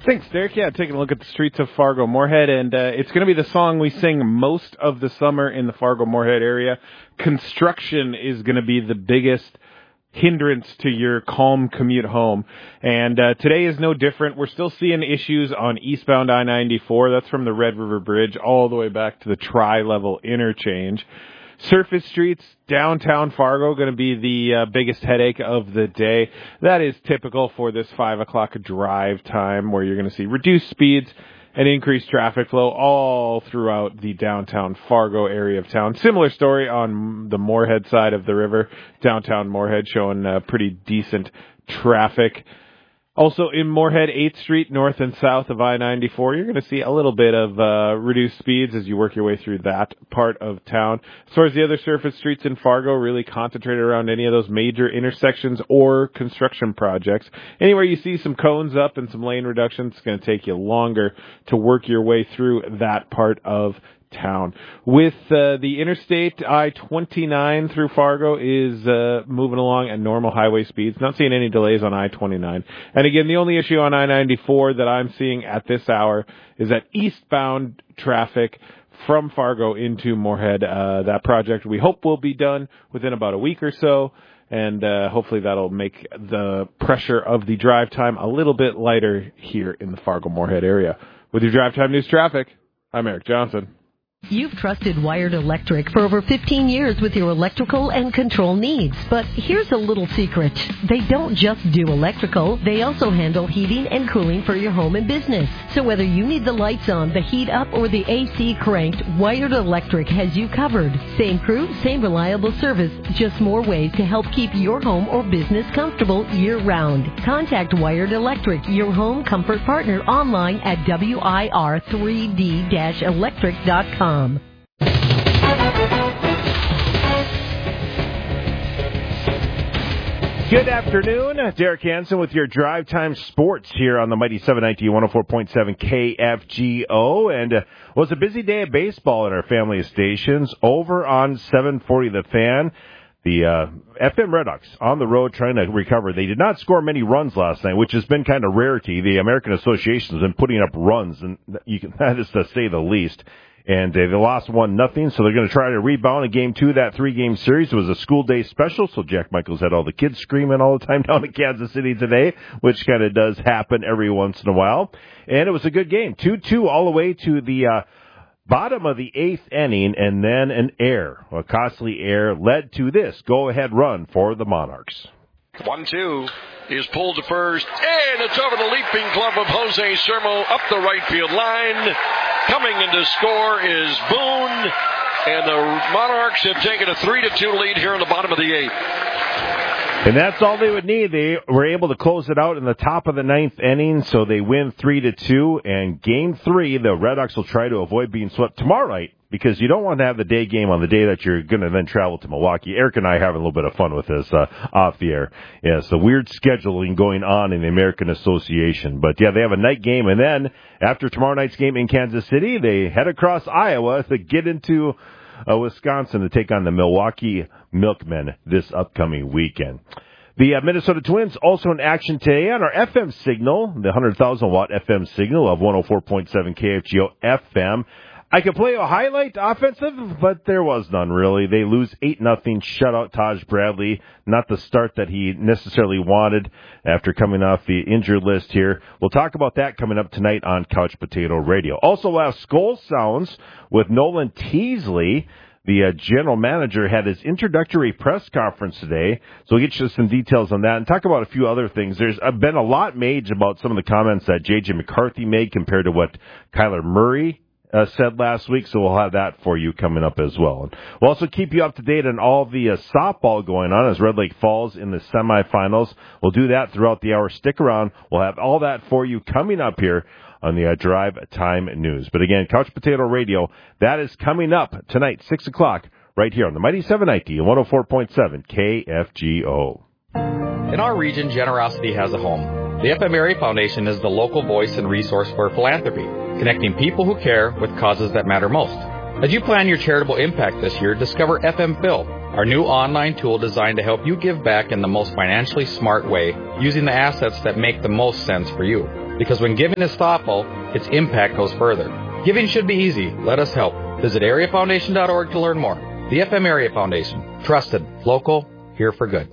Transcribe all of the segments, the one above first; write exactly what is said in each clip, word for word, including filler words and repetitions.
Thanks, Derek. Yeah, taking a look at the streets of Fargo-Moorhead, and uh, it's going to be the song we sing most of the summer in the Fargo-Moorhead area. Construction is going to be the biggest hindrance to your calm commute home, and uh, today is no different. We're still seeing issues on eastbound I ninety-four. That's from the Red River Bridge all the way back to the tri-level interchange. Surface streets, downtown Fargo, going to be the uh, biggest headache of the day. That is typical for this five o'clock drive time, where you're going to see reduced speeds and increased traffic flow all throughout the downtown Fargo area of town. Similar story on the Moorhead side of the river, downtown Moorhead, showing uh, pretty decent traffic. Also in Moorhead, eighth Street, north and south of I ninety-four, you're going to see a little bit of uh, reduced speeds as you work your way through that part of town. As far as the other surface streets in Fargo, really concentrated around any of those major intersections or construction projects. Anywhere you see some cones up and some lane reductions, it's going to take you longer to work your way through that part of town. With uh, the interstate, I twenty-nine through Fargo is uh, moving along at normal highway speeds. Not seeing any delays on I twenty-nine. And again, the only issue on I ninety-four that I'm seeing at this hour is that eastbound traffic from Fargo into Moorhead. Uh, that project we hope will be done within about a week or so, and uh, hopefully that'll make the pressure of the drive time a little bit lighter here in the Fargo-Moorhead area. With your Drive Time News traffic, I'm Eric Johnson. You've trusted Wired Electric for over fifteen years with your electrical and control needs. But here's a little secret. They don't just do electrical, they also handle heating and cooling for your home and business. So whether you need the lights on, the heat up, or the A C cranked, Wired Electric has you covered. Same crew, same reliable service, just more ways to help keep your home or business comfortable year-round. Contact Wired Electric, your home comfort partner, online at W I R three D electric dot com. Good afternoon. Derek Hansen with your Drive Time Sports here on the Mighty seven ninety, one oh four point seven K F G O. And uh, well, it was a busy day of baseball at our family of stations. Over on seven forty The Fan, the uh, F M Redux on the road trying to recover. They did not score many runs last night, which has been kind of rarity. The American Association has been putting up runs, and you can, that is to say the least. And uh, they lost one nothing, so they're going to try to rebound in game two of that three-game series. It was a school day special, so Jack Michaels had all the kids screaming all the time down in Kansas City today, which kind of does happen every once in a while. And it was a good game, two two all the way to the uh, bottom of the eighth inning, and then an error, a costly error, led to this go-ahead run for the Monarchs. one two is pulled to first, and it's over the leaping glove of Jose Sermo up the right field line. Coming in to score is Boone, and the Monarchs have taken a three to two lead here in the bottom of the eighth. And that's all they would need. They were able to close it out in the top of the ninth inning, so they win three to two. And game three, the Redux will try to avoid being swept tomorrow night, because you don't want to have the day game on the day that you're going to then travel to Milwaukee. Eric and I are having a little bit of fun with this uh, off the air. Yeah, it's the weird scheduling going on in the American Association. But, yeah, they have a night game. And then after tomorrow night's game in Kansas City, they head across Iowa to get into uh, Wisconsin to take on the Milwaukee Milkmen this upcoming weekend. The uh, Minnesota Twins also in action today on our F M signal, the one hundred thousand watt F M signal of one oh four point seven K F G O F M. I could play a highlight offensive, but there was none, really. They lose eight nothing, shutout Taj Bradley. Not the start that he necessarily wanted after coming off the injured list here. We'll talk about that coming up tonight on Couch Potato Radio. Also, we'll have Skull Sounds with Nolan Teasley. The uh, general manager had his introductory press conference today, so we'll get you some details on that and talk about a few other things. There's uh, been a lot made about some of the comments that J J McCarthy made compared to what Kyler Murray Uh, said last week, so we'll have that for you coming up as well. And we'll also keep you up to date on all the uh, softball going on as Red Lake falls in the semifinals. We'll do that throughout the hour. Stick around. We'll have all that for you coming up here on the uh, Drive Time News. But again, Couch Potato Radio, that is coming up tonight, six o'clock, right here on the Mighty seven ninety and one oh four point seven K F G O. In our region, generosity has a home. The F M Area Foundation is the local voice and resource for philanthropy, connecting people who care with causes that matter most. As you plan your charitable impact this year, discover F M Phil, our new online tool designed to help you give back in the most financially smart way, using the assets that make the most sense for you. Because when giving is thoughtful, its impact goes further. Giving should be easy. Let us help. Visit area foundation dot org to learn more. The F M Area Foundation. Trusted, local, here for good.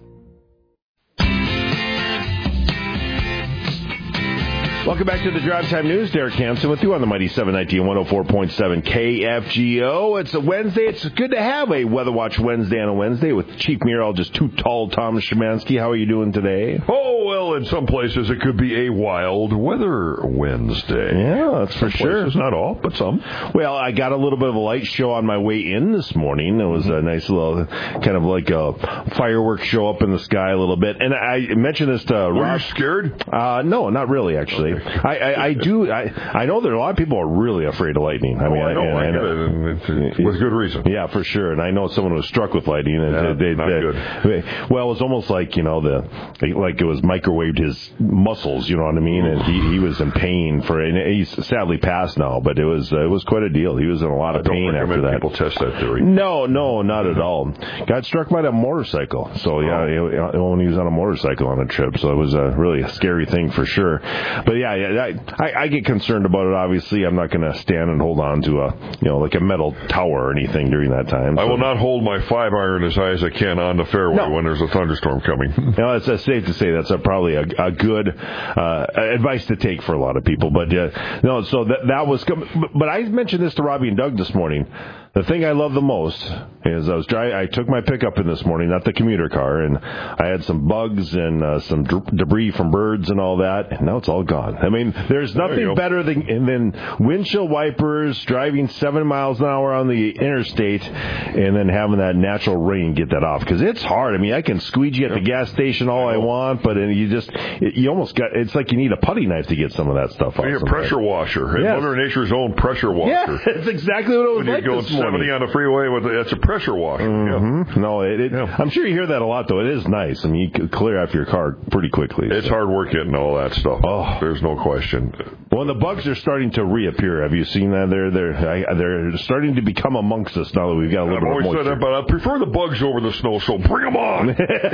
Welcome back to the Drive Time News. Derek Hampson with you on the Mighty seven ninety and one oh four point seven K F G O. It's a Wednesday. It's good to have a Weather Watch Wednesday on a Wednesday with Chief Meteorologist Too Tall Tom Szymanski. How are you doing today? Oh, well, in some places it could be a wild weather Wednesday. Yeah, that's for some sure. Places, not all, but some. Well, I got a little bit of a light show on my way in this morning. It was a nice little, kind of like a fireworks show up in the sky a little bit. And I mentioned this to Were Rob. you scared? Uh, no, not really, actually. Okay. I, I, I do. I, I know that a lot of people are really afraid of lightning. I oh, mean, I know. I, I I, get it. It's, it's with good reason. Yeah, for sure. And I know someone was struck with lightning. And yeah, they, not they, good. Well, it was almost like, you know, the like it was microwaved his muscles. You know what I mean? And he, he was in pain for. And he's sadly passed now, but it was uh, it was quite a deal. He was in a lot of I pain don't after that. People test that theory. No, no, not at all. Got struck by a motorcycle. So yeah, oh. when he was on a motorcycle on a trip, so it was a really a scary thing for sure. But yeah, yeah I, I get concerned about it. Obviously, I'm not going to stand and hold on to a, you know, like a metal tower or anything during that time. So. I will not hold my five iron as high as I can on the fairway no. when there's a thunderstorm coming. You know, it's, it's safe to say that's a, probably a, a good uh, advice to take for a lot of people. But uh, no, so that that was. But I mentioned this to Robbie and Doug this morning. The thing I love the most is I was driving. I took my pickup in this morning, not the commuter car, and I had some bugs and uh, some d- debris from birds and all that. And now it's all gone. I mean, there's nothing there better than than windshield wipers, driving seven miles an hour on the interstate, and then having that natural rain get that off because it's hard. I mean, I can squeegee at the gas station all I want, but you just you almost got. It's like you need a putty knife to get some of that stuff off. You need a pressure washer. Yes. Mother Nature's own pressure washer. Yeah, that's exactly what it was when like you go this morning. seventy on the freeway with that's a pressure washer. Mm-hmm. Yeah. No, it, it, yeah. I'm sure you hear that a lot though. It is nice. I mean, you can clear off your car pretty quickly. It's so. hard work getting all that stuff. Oh, there's no question. Well, the bugs are starting to reappear. Have you seen that? They're they're they're starting to become amongst us now that we've got a little I've bit always of moisture. said that, but I prefer the bugs over the snow. So bring them on.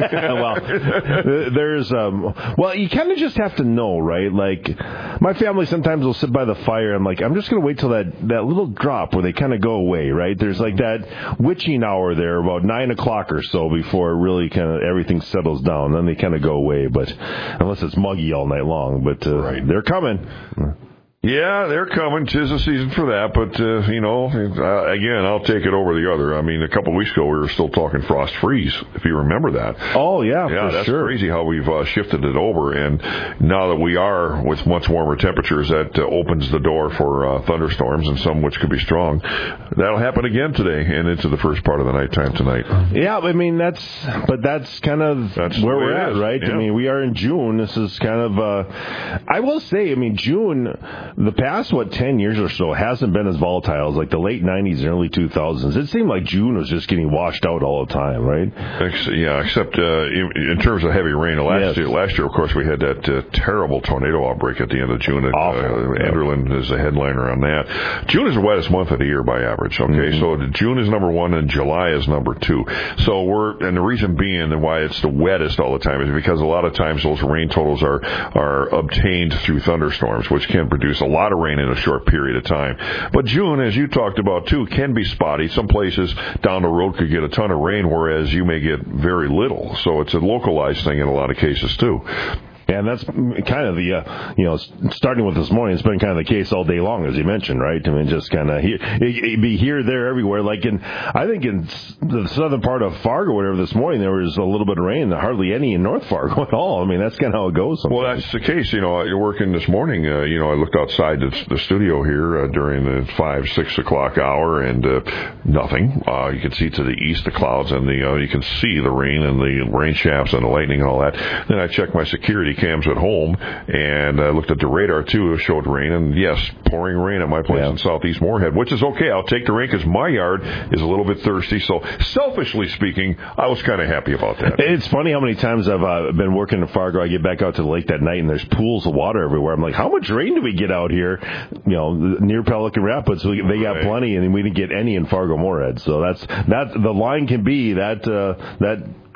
Well, there's um. Well, you kind of just have to know, right? Like my family sometimes will sit by the fire. I'm like, I'm just gonna wait till that that little drop where they kind of go away, right? There's like that witching hour there about nine o'clock or so before really kind of everything settles down. Then they kind of go away, but unless it's muggy all night long. But uh, right. They're coming. Yeah, they're coming. 'Tis the season for that. But, uh, you know, uh, again, I'll take it over the other. I mean, a couple of weeks ago, we were still talking frost freeze, if you remember that. Oh, yeah, Yeah, for that's sure. crazy how we've uh, shifted it over. And now that we are with much warmer temperatures, that uh, opens the door for uh, thunderstorms, and some which could be strong. That'll happen again today and into the first part of the nighttime tonight. Yeah, I mean, that's, but that's kind of that's where we're at, is. right? Yeah. I mean, we are in June. This is kind of, uh, I will say, I mean, June, the past, what, ten years or so hasn't been as volatile as like the late nineties and early two thousands. It seemed like June was just getting washed out all the time, right? Ex- yeah, except uh, in, in terms of heavy rain. Last yes. year, last year, of course, we had that uh, terrible tornado outbreak at the end of June. And, Awful. Uh, Enderlin is the headliner on that. June is the wettest month of the year by average. Okay, mm-hmm. So June is number one and July is number two. So we're, and the reason being and why it's the wettest all the time is because a lot of times those rain totals are are obtained through thunderstorms, which can produce a lot of rain in a short period of time. But June, as you talked about too, can be spotty. Some places down the road could get a ton of rain, whereas you may get very little. So it's a localized thing in a lot of cases too. And that's kind of the, uh, you know, starting with this morning, it's been kind of the case all day long, as you mentioned, right? I mean, just kind of here, it be here, there, everywhere. Like in, I think in the southern part of Fargo, whatever, this morning, there was a little bit of rain, hardly any in North Fargo at all. I mean, that's kind of how it goes sometimes. Well, that's the case. You know, you're working this morning, uh, you know, I looked outside the, the studio here uh, during the five, six o'clock hour, and uh, nothing. Uh, you can see to the east the clouds, and the uh, you can see the rain and the rain shafts and the lightning and all that. Then I checked my security cams at home, and I looked at the radar too. It showed rain, and yes, pouring rain at my place yeah. in Southeast Moorhead, which is okay. I'll take the rain because my yard is a little bit thirsty. So, selfishly speaking, I was kind of happy about that. It's funny how many times I've uh, been working in Fargo. I get back out to the lake that night, and there's pools of water everywhere. I'm like, how much rain do we get out here? You know, near Pelican Rapids, we, they got right. plenty, and we didn't get any in Fargo Moorhead. So that's that. The line can be that uh, that.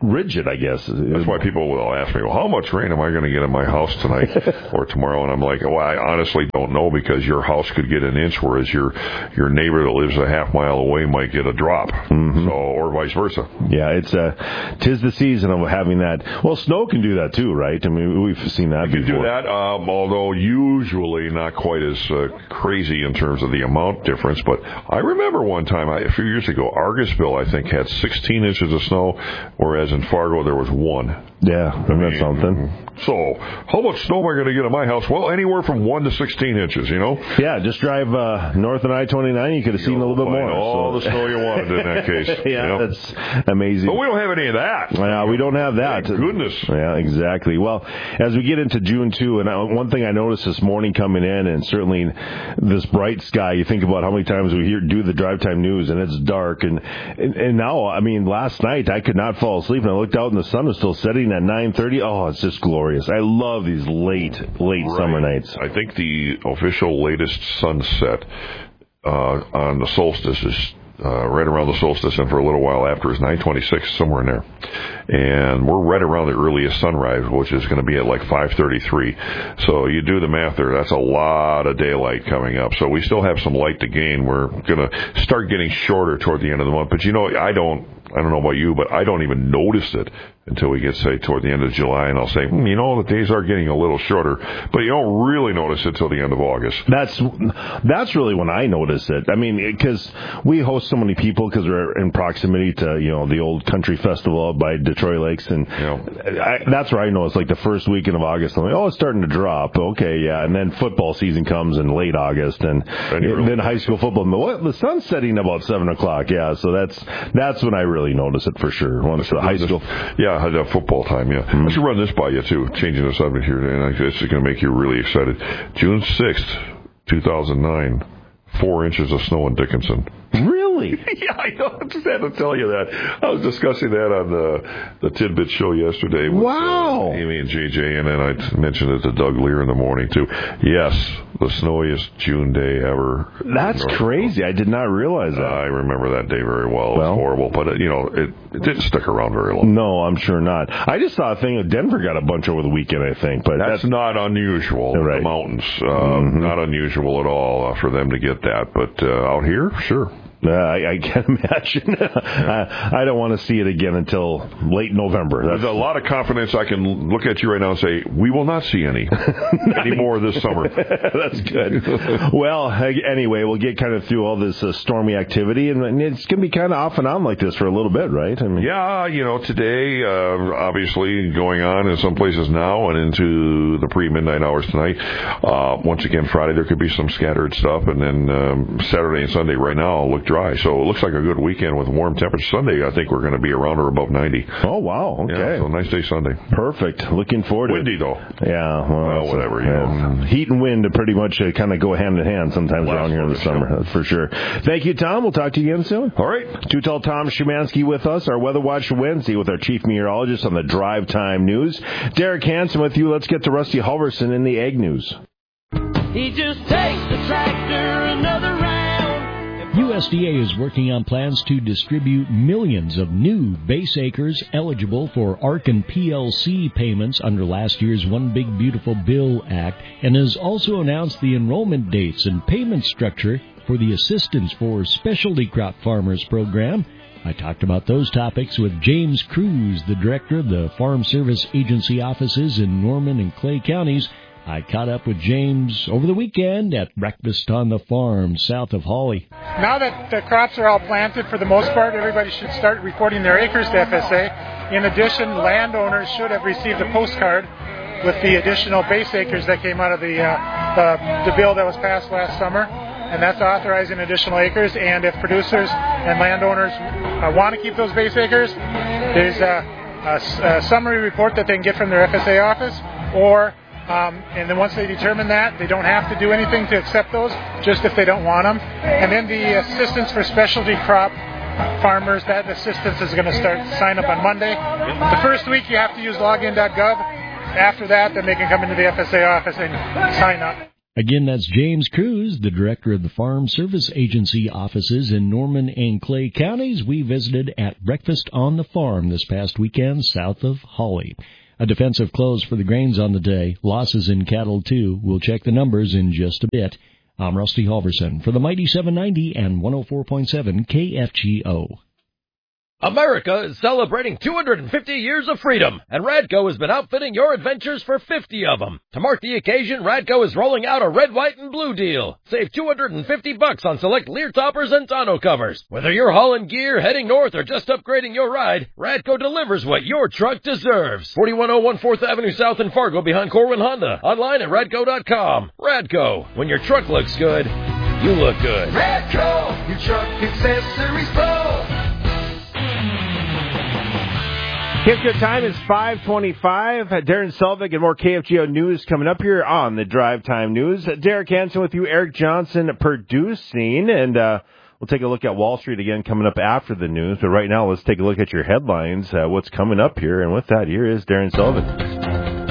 rigid, I guess. That's why people will ask me, well, how much rain am I going to get in my house tonight or tomorrow? And I'm like, well, I honestly don't know, because your house could get an inch, whereas your your neighbor that lives a half mile away might get a drop, mm-hmm. so or vice versa. Yeah, it's uh, tis the season of having that. Well, snow can do that too, right? I mean, we've seen that it before. Can do that, um, although usually not quite as uh, crazy in terms of the amount difference. But I remember one time, I, a few years ago, Argusville, I think, had sixteen inches of snow, whereas in Fargo there was one. Yeah, I mean, that's something. So, how much snow am I going to get in my house? Well, anywhere from one to sixteen inches, you know? Yeah, just drive uh, north of I twenty-nine, you could have seen a little bit more. All so. the snow you wanted in that case. Yeah, you know? That's amazing. But we don't have any of that. Yeah, we don't have that. Thank goodness. Yeah, exactly. Well, as we get into June, too, and I, one thing I noticed this morning coming in, and certainly this bright sky, you think about how many times we hear do the drive time news, and it's dark. And, and, and now, I mean, last night I could not fall asleep, and I looked out, and the sun was still setting at nine thirty. Oh, it's just glorious. I love these late, late right. summer nights. I think the official latest sunset uh, on the solstice is uh, right around the solstice, and for a little while after is nine twenty-six, somewhere in there. And we're right around the earliest sunrise, which is going to be at like five thirty-three. So you do the math there, that's a lot of daylight coming up. So we still have some light to gain. We're going to start getting shorter toward the end of the month. But, you know, I don't, I don't know about you, but I don't even notice it until we get, say, toward the end of July, and I'll say, hmm, you know, the days are getting a little shorter, but you don't really notice it till the end of August. That's that's really when I notice it. I mean, because we host so many people because we're in proximity to, you know, the old country festival by Detroit Lakes, and yeah. I, that's where I know it's like the first weekend of August. I'm like, oh, it's starting to drop. Okay, yeah, and then football season comes in late August, and then, really then high school football. What, the sun's setting about seven o'clock. Yeah, so that's that's when I really notice it for sure. Once the high school, yeah. Uh, football time, yeah. Mm-hmm. I should run this by you, too, changing the subject here, and this is going to make you really excited. June sixth, two thousand nine, four inches of snow in Dickinson. Really? Yeah, I know. I just had to tell you that. I was discussing that on the the Tidbit show yesterday with wow. uh, Amy and J J, and then I mentioned it to Doug Lear in the morning, too. Yes, the snowiest June day ever. That's crazy. I did not realize that. Uh, I remember that day very well. It well, was horrible, but, it, you know, it, it didn't stick around very long. No, I'm sure not. I just saw a thing that Denver got a bunch over the weekend, I think. But That's, that's not unusual. Right. The mountains, uh, mm-hmm. not unusual at all uh, for them to get that. But uh, out here, sure. Uh, I, I can't imagine. I, I don't want to see it again until late November. That's There's a lot of confidence. I can look at you right now and say, we will not see any anymore this summer. That's good. Well, anyway, we'll get kind of through all this uh, stormy activity, and it's going to be kind of off and on like this for a little bit, right? I mean, yeah, you know, today, uh, obviously going on in some places now and into the pre-midnight hours tonight. Uh, once again, Friday, there could be some scattered stuff, and then um, Saturday and Sunday right now look dry. So it looks like a good weekend with warm temperatures. Sunday, I think we're going to be around or above ninety. Oh, wow. Okay. Yeah, so nice day Sunday. Perfect. Looking forward to it. Windy, though. Yeah. Well, well whatever. You yeah. know. Heat and wind pretty much uh, kind of go hand in hand sometimes Last around here in the summer. Sure. That's for sure. Thank you, Tom. We'll talk to you again soon. All right. Too Tall Tom Szymanski with us, our Weather Watch Wednesday with our chief meteorologist on the Drive Time News. Derek Hansen with you. Let's get to Rusty Halverson in the Ag News. He just takes the tractor another round. U S D A is working on plans to distribute millions of new base acres eligible for A R C and P L C payments under last year's One Big Beautiful Bill Act, and has also announced the enrollment dates and payment structure for the Assistance for Specialty Crop Farmers program. I talked about those topics with James Cruz, the director of the Farm Service Agency offices in Norman and Clay counties. I caught up with James over the weekend at Breakfast on the Farm south of Hawley. Now that the crops are all planted, for the most part, everybody should start reporting their acres to F S A. In addition, landowners should have received a postcard with the additional base acres that came out of the, uh, the, the bill that was passed last summer. And that's authorizing additional acres. And if producers and landowners uh, want to keep those base acres, there's a, a, a summary report that they can get from their F S A office, or Um, and then once they determine that, they don't have to do anything to accept those, just if they don't want them. And then the assistance for specialty crop farmers, that assistance is going to start sign up on Monday. The first week you have to use login dot gov. After that, then they can come into the F S A office and sign up. Again, that's James Cruz, the director of the Farm Service Agency offices in Norman and Clay counties. We visited at Breakfast on the Farm this past weekend south of Hawley. A defensive close for the grains on the day. Losses in cattle, too. We'll check the numbers in just a bit. I'm Rusty Halverson for the Mighty seven ninety and one oh four point seven K F G O. America is celebrating two hundred fifty years of freedom, and Radco has been outfitting your adventures for fifty of them. To mark the occasion, Radco is rolling out a red, white, and blue deal. Save two hundred fifty bucks on select Lear toppers and tonneau covers. Whether you're hauling gear, heading north, or just upgrading your ride, Radco delivers what your truck deserves. forty-one oh one fourth Avenue South in Fargo behind Corwin Honda. Online at radco dot com. Radco, when your truck looks good, you look good. Radco, your truck accessories pro. K F G O time is five twenty-five. Darren Selvig and more K F G O news coming up here on the Drive Time News. Derek Hansen with you, Eric Johnson producing, and uh, we'll take a look at Wall Street again coming up after the news. But right now, let's take a look at your headlines, uh, what's coming up here. And with that, here is Darren Selvig.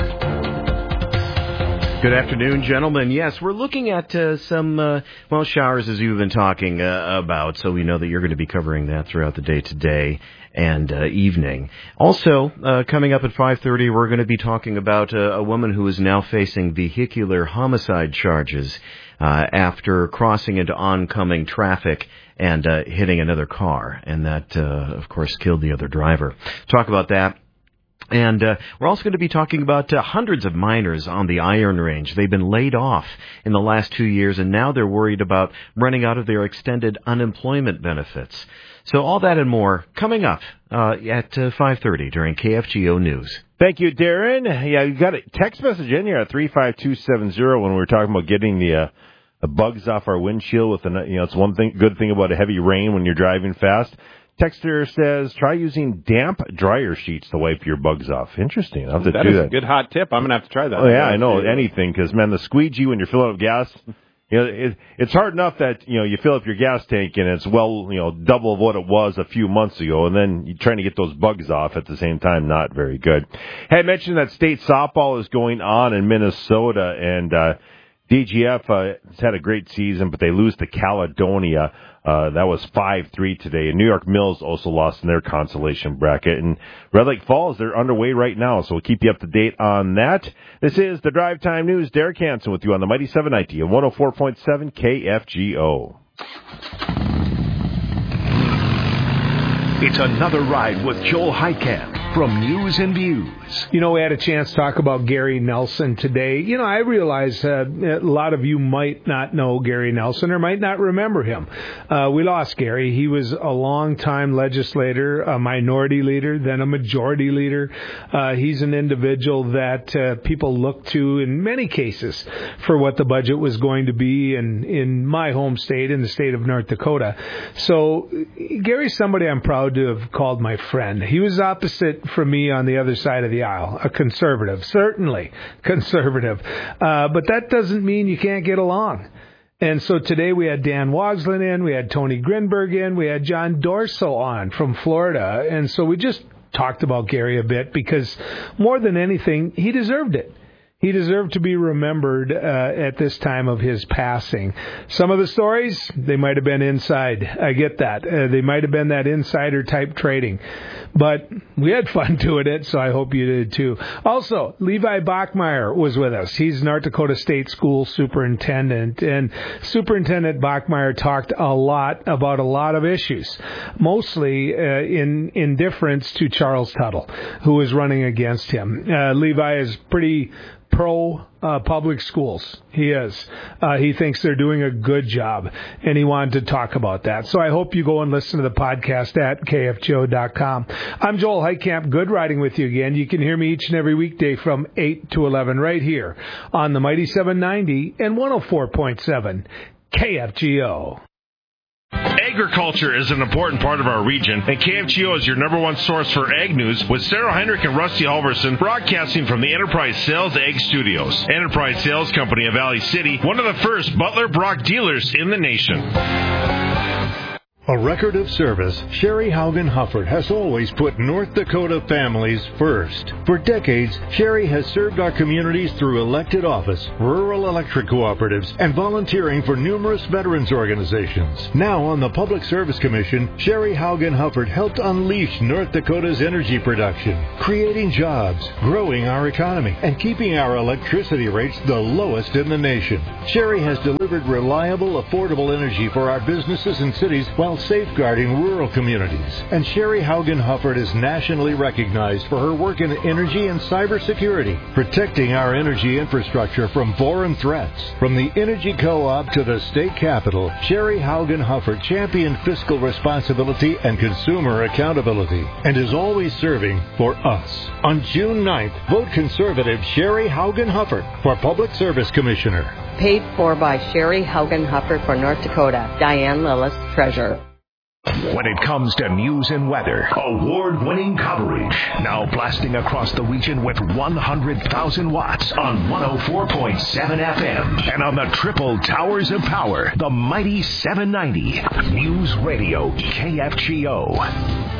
Good afternoon, gentlemen. Yes, we're looking at uh, some, uh, well, showers as you've been talking uh, about, so we know that you're going to be covering that throughout the day today and uh, evening. Also, uh, coming up at five thirty, we're going to be talking about uh, a woman who is now facing vehicular homicide charges uh, after crossing into oncoming traffic and uh, hitting another car, and that, uh, of course, killed the other driver. Talk about that. And uh, we're also going to be talking about uh, hundreds of miners on the Iron Range. They've been laid off in the last two years, and now they're worried about running out of their extended unemployment benefits. So all that and more coming up uh, at uh, five thirty during K F G O News. Thank you, Darren. Yeah, you got a text message in here at three five two seven zero when we were talking about getting the, uh, the bugs off our windshield. With the, you know, it's one thing, good thing about a heavy rain when you're driving fast. Texter says, try using damp dryer sheets to wipe your bugs off. Interesting. I'll have to that do is that. a good hot tip. I'm going to have to try that. Oh, yeah, I know. Anything, because, man, the squeegee when you're filling up gas, you know, it, it's hard enough that, you know, you fill up your gas tank and it's well, you know, double of what it was a few months ago, and then you're trying to get those bugs off at the same time. Not very good. Hey, I mentioned that state softball is going on in Minnesota, and uh, D G F uh, has had a great season, but they lose to Caledonia. Uh, that was five three today. And New York Mills also lost in their consolation bracket. And Red Lake Falls, they're underway right now, so we'll keep you up to date on that. This is the Drive Time News. Derek Hansen with you on the Mighty seven ninety and one oh four point seven K F G O. It's another ride with Joel Heitkamp from News and Views. You know, we had a chance to talk about Gary Nelson today. You know, I realize uh, a lot of you might not know Gary Nelson or might not remember him. Uh, we lost Gary. He was a long-time legislator, a minority leader, then a majority leader. Uh, he's an individual that uh, people look to in many cases for what the budget was going to be in, in my home state, in the state of North Dakota. So Gary's somebody I'm proud to have called my friend. He was opposite from me on the other side of the aisle, a conservative, certainly conservative. Uh, but that doesn't mean you can't get along. And so today we had Dan Wogslin in, we had Tony Grinberg in, we had John Dorso on from Florida. And so we just talked about Gary a bit because more than anything, he deserved it. He deserved to be remembered uh, at this time of his passing. Some of the stories, they might have been inside. I get that. Uh, they might have been that insider-type trading. But we had fun doing it, so I hope you did too. Also, Levi Bachmeyer was with us. He's North Dakota State School Superintendent. And Superintendent Bachmeyer talked a lot about a lot of issues, mostly uh, in, in deference to Charles Tuttle, who was running against him. Uh, Levi is pretty pro uh, public schools. He is. Uh, he thinks they're doing a good job, and he wanted to talk about that. So I hope you go and listen to the podcast at K F G O dot com. I'm Joel Heitkamp. Good riding with you again. You can hear me each and every weekday from eight to eleven right here on the Mighty seven ninety and one oh four point seven K F G O. Agriculture is an important part of our region, and K F G O is your number one source for ag news with Sarah Heinrich and Rusty Halverson broadcasting from the Enterprise Sales Ag Studios. Enterprise Sales Company of Valley City, one of the first Butler Brock dealers in the nation. A record of service, Sherry Haugen Hufford has always put North Dakota families first. For decades, Sherry has served our communities through elected office, rural electric cooperatives, and volunteering for numerous veterans organizations. Now on the Public Service Commission, Sherry Haugen Hufford helped unleash North Dakota's energy production, creating jobs, growing our economy, and keeping our electricity rates the lowest in the nation. Sherry has delivered reliable, affordable energy for our businesses and cities while safeguarding rural communities. And Sherry Haugen Hufford is nationally recognized for her work in energy and cybersecurity, protecting our energy infrastructure from foreign threats. From the Energy Co-op to the state capitol, Sherry Haugen Hufford championed fiscal responsibility and consumer accountability, and is always serving for us. On June ninth, vote conservative Sherry Haugen Hufford for Public Service Commissioner. Paid for by Sherry Haugen Hufford for North Dakota. Diane Lillis, Treasurer. When it comes to news and weather, award-winning coverage. Now blasting across the region with one hundred thousand watts on one oh four point seven F M. And on the triple towers of power, the mighty seven ninety. News Radio K F G O.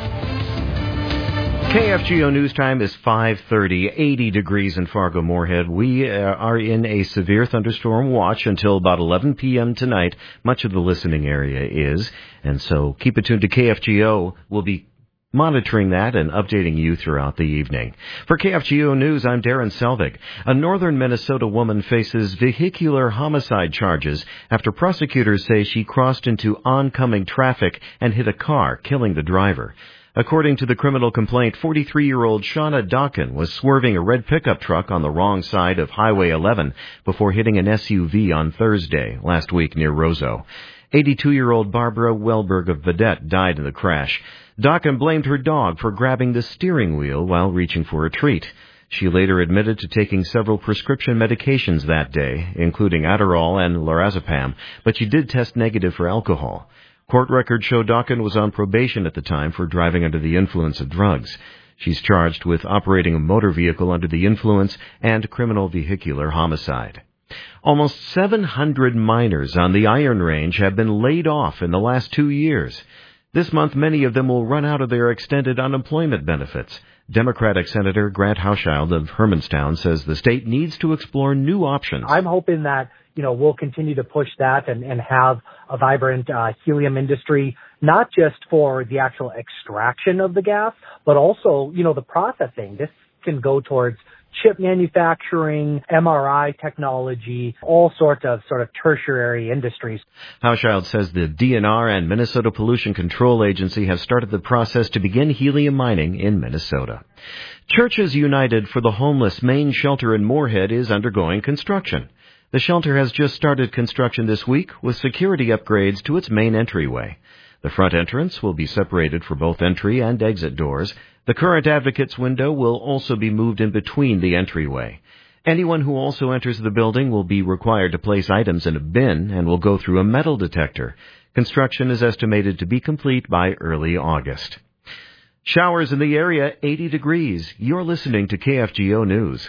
K F G O News Time is five thirty, eighty degrees in Fargo-Moorhead. We uh, are in a severe thunderstorm watch until about eleven p.m. tonight. Much of the listening area is, and so keep it tuned to K F G O. We'll be monitoring that and updating you throughout the evening. For K F G O News, I'm Darren Selvig. A northern Minnesota woman faces vehicular homicide charges after prosecutors say she crossed into oncoming traffic and hit a car, killing the driver. According to the criminal complaint, forty-three-year-old Shauna Dawkin was swerving a red pickup truck on the wrong side of Highway eleven before hitting an S U V on Thursday last week near Roseau. eighty-two-year-old Barbara Welberg of Vedette died in the crash. Dawkin blamed her dog for grabbing the steering wheel while reaching for a treat. She later admitted to taking several prescription medications that day, including Adderall and lorazepam, but she did test negative for alcohol. Court records show Dawkin was on probation at the time for driving under the influence of drugs. She's charged with operating a motor vehicle under the influence and criminal vehicular homicide. Almost seven hundred miners on the Iron Range have been laid off in the last two years. This month, many of them will run out of their extended unemployment benefits. Democratic Senator Grant Hauschild of Hermanstown says the state needs to explore new options. I'm hoping that, you know, we'll continue to push that and, and have a vibrant uh, helium industry, not just for the actual extraction of the gas, but also, you know, the processing. This can go towards chip manufacturing, M R I technology, all sorts of sort of tertiary industries. Hauschild says the D N R and Minnesota Pollution Control Agency have started the process to begin helium mining in Minnesota. Churches United for the Homeless main shelter in Moorhead is undergoing construction. The shelter has just started construction this week with security upgrades to its main entryway. The front entrance will be separated for both entry and exit doors. The current Advocates window will also be moved in between the entryway. Anyone who also enters the building will be required to place items in a bin and will go through a metal detector. Construction is estimated to be complete by early August. Showers in the area, eighty degrees. You're listening to K F G O News.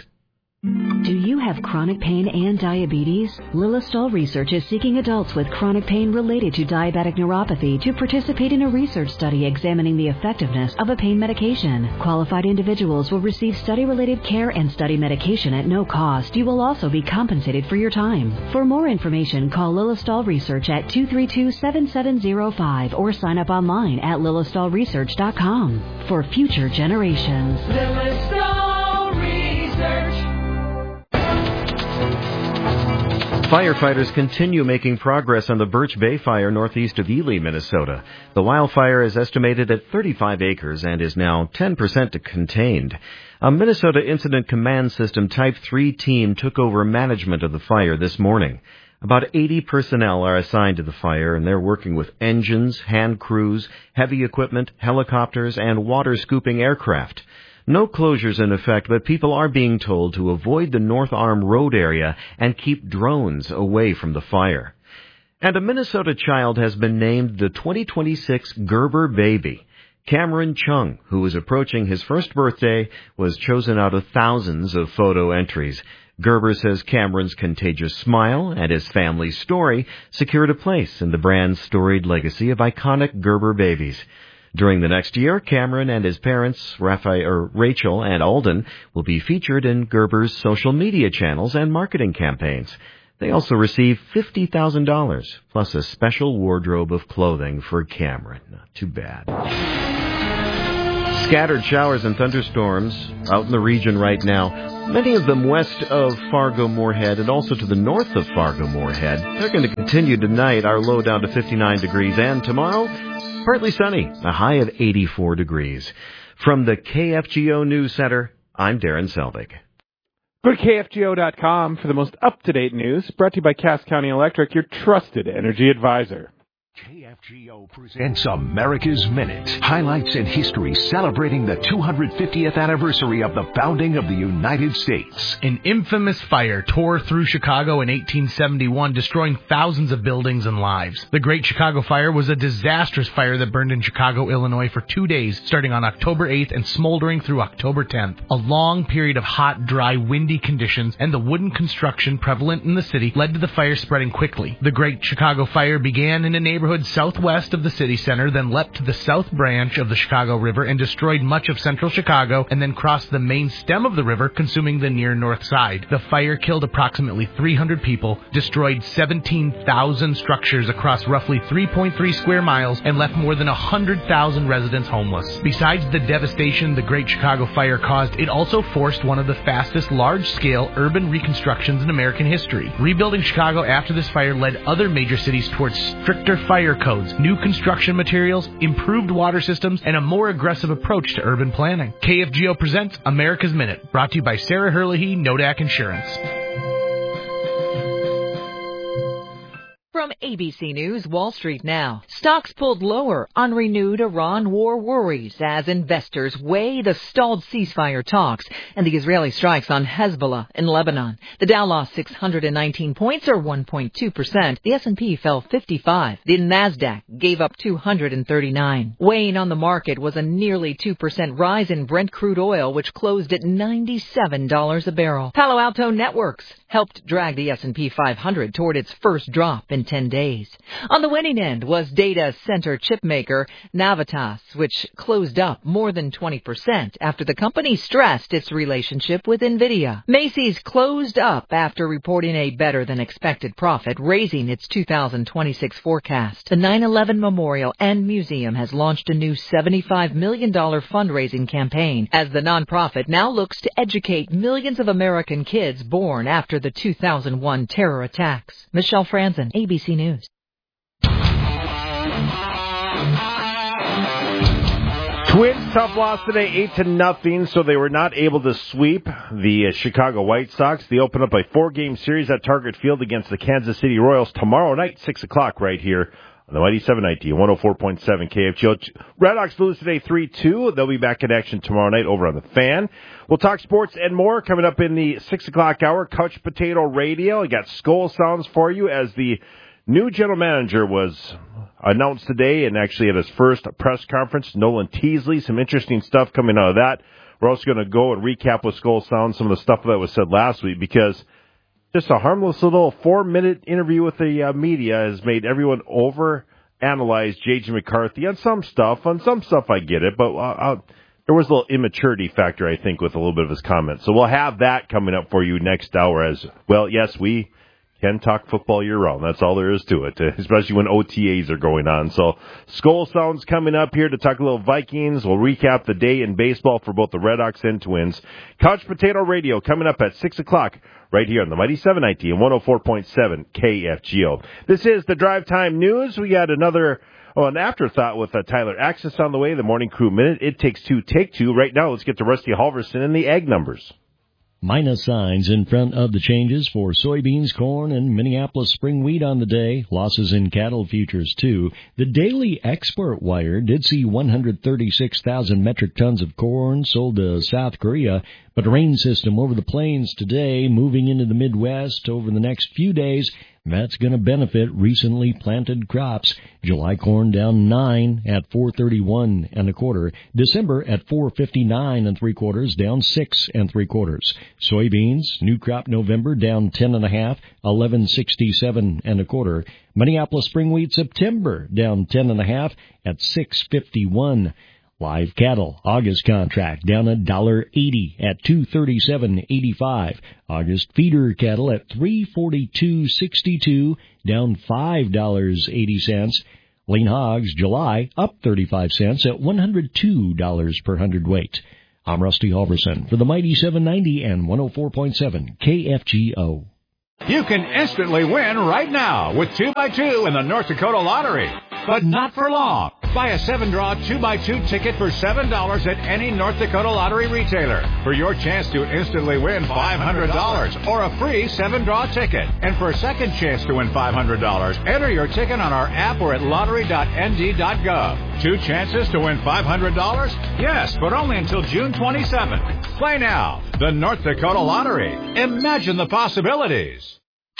Do you have chronic pain and diabetes? Lilistol Research is seeking adults with chronic pain related to diabetic neuropathy to participate in a research study examining the effectiveness of a pain medication. Qualified individuals will receive study-related care and study medication at no cost. You will also be compensated for your time. For more information, call Lilistol Research at two three two, seven seven zero five or sign up online at lilistol research dot com. For future generations. Lilistol Research. Firefighters continue making progress on the Birch Bay fire northeast of Ely, Minnesota. The wildfire is estimated at thirty-five acres and is now ten percent contained. A Minnesota Incident Command System Type three team took over management of the fire this morning. About eighty personnel are assigned to the fire, and they're working with engines, hand crews, heavy equipment, helicopters, and water-scooping aircraft. No closures in effect, but people are being told to avoid the North Arm Road area and keep drones away from the fire. And a Minnesota child has been named the twenty twenty-six Gerber Baby. Cameron Chung, who is approaching his first birthday, was chosen out of thousands of photo entries. Gerber says Cameron's contagious smile and his family's story secured a place in the brand's storied legacy of iconic Gerber babies. During the next year, Cameron and his parents, Raphael, or Rachel and Alden, will be featured in Gerber's social media channels and marketing campaigns. They also receive fifty thousand dollars, plus a special wardrobe of clothing for Cameron. Not too bad. Scattered showers and thunderstorms out in the region right now, many of them west of Fargo-Moorhead and also to the north of Fargo-Moorhead. They're going to continue tonight, our low down to fifty-nine degrees, and tomorrow, partly sunny, a high of eighty-four degrees. From the K F G O News Center, I'm Darren Selvig. Go to K F G O dot com for the most up-to-date news, brought to you by Cass County Electric, your trusted energy advisor. K F G O presents America's Minute. Highlights in history celebrating the two hundred fiftieth anniversary of the founding of the United States. An infamous fire tore through Chicago in eighteen seventy-one, destroying thousands of buildings and lives. The Great Chicago Fire was a disastrous fire that burned in Chicago, Illinois for two days, starting on October eighth and smoldering through October tenth. A long period of hot, dry, windy conditions and the wooden construction prevalent in the city led to the fire spreading quickly. The Great Chicago Fire began in a neighborhood southwest of the city center, then leapt to the south branch of the Chicago River and destroyed much of central Chicago, and then crossed the main stem of the river, consuming the near north side. The fire killed approximately three hundred people, destroyed seventeen thousand structures across roughly three point three square miles, and left more than one hundred thousand residents homeless. Besides the devastation the Great Chicago Fire caused, it also forced one of the fastest large-scale urban reconstructions in American history. Rebuilding Chicago after this fire led other major cities towards stricter fire codes, new construction materials, improved water systems, and a more aggressive approach to urban planning. K F G O presents America's Minute, brought to you by Sarah Herlihy, Nodak Insurance. From A B C News, Wall Street now. Stocks pulled lower on renewed Iran war worries as investors weigh the stalled ceasefire talks and the Israeli strikes on Hezbollah in Lebanon. The Dow lost six hundred nineteen points, or one point two percent. The S and P fell fifty-five. The Nasdaq gave up two hundred thirty-nine. Weighing on the market was a nearly two percent rise in Brent crude oil, which closed at ninety-seven dollars a barrel. Palo Alto Networks helped drag the S and P five hundred toward its first drop in ten days. On the winning end was data center chipmaker Navitas, which closed up more than twenty percent after the company stressed its relationship with NVIDIA. Macy's closed up after reporting a better-than-expected profit, raising its two thousand twenty-six forecast. The nine eleven Memorial and Museum has launched a new seventy-five million dollars fundraising campaign as the nonprofit now looks to educate millions of American kids born after the two thousand one terror attacks. Michelle Franzen, A B C News. Twins tough loss today, eight to nothing, so they were not able to sweep the uh, Chicago White Sox. They open up a four-game series at Target Field against the Kansas City Royals tomorrow night, six o'clock, right here on the Mighty seven ninety, one oh four point seven K F G O. Red Sox lose today three two. They'll be back in action tomorrow night over on the Fan. We'll talk sports and more coming up in the six o'clock hour. Couch Potato Radio. I got Skull Sounds for you as the new general manager was announced today, and actually at his first press conference, Nolan Teasley. Some interesting stuff coming out of that. We're also going to go and recap with Skull Sounds some of the stuff that was said last week, because just a harmless little four-minute interview with the uh, media has made everyone over-analyze J J McCarthy on some stuff. On some stuff I get it, but uh, uh, there was a little immaturity factor, I think, with a little bit of his comments. So we'll have that coming up for you next hour as well. Yes, we can talk football year-round. That's all there is to it, especially when O T As are going on. So Skull Sounds coming up here to talk a little Vikings. We'll recap the day in baseball for both the Red Sox and Twins. Couch Potato Radio coming up at six o'clock right here on the Mighty seven ninety and one oh four point seven K F G O. This is the Drive Time News. We got another, oh, an afterthought with uh, Tyler Axis on the way, the Morning Crew Minute. It takes two, take two. Right now, let's get to Rusty Halverson and the ag numbers. Minus signs in front of the changes for soybeans, corn, and Minneapolis spring wheat on the day. Losses in cattle futures, too. The daily export wire did see one hundred thirty-six thousand metric tons of corn sold to South Korea, but a rain system over the plains today, moving into the Midwest over the next few days. That's going to benefit recently planted crops. July corn down nine at four thirty-one and a quarter. December at four fifty-nine and three quarters, down six and three quarters. Soybeans, new crop November down ten and a half, eleven sixty-seven and a quarter. Minneapolis spring wheat September down ten and a half at six fifty-one. Live cattle, August contract down a dollar eighty at two thirty-seven eighty-five. August feeder cattle at three forty-two sixty-two, down five dollars eighty cents. Lean hogs, July up thirty-five cents at one hundred two dollars per hundredweight. I'm Rusty Halverson for the Mighty seven ninety and one oh four point seven K F G O. You can instantly win right now with two by two in the North Dakota Lottery. But not for long. Buy a seven-draw two by two ticket for seven dollars at any North Dakota Lottery retailer for your chance to instantly win five hundred dollars or a free seven-draw ticket. And for a second chance to win five hundred dollars, enter your ticket on our app or at lottery dot n d dot gov. Two chances to win five hundred dollars? Yes, but only until June twenty-seventh. Play now. The North Dakota Lottery. Imagine the possibilities.